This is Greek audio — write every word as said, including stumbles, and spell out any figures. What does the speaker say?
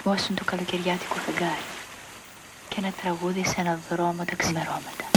ρυθμός είναι το καλοκαιριάτικο φεγγάρι και ένα τραγούδι σε ένα δρόμο τα ξημερώματα.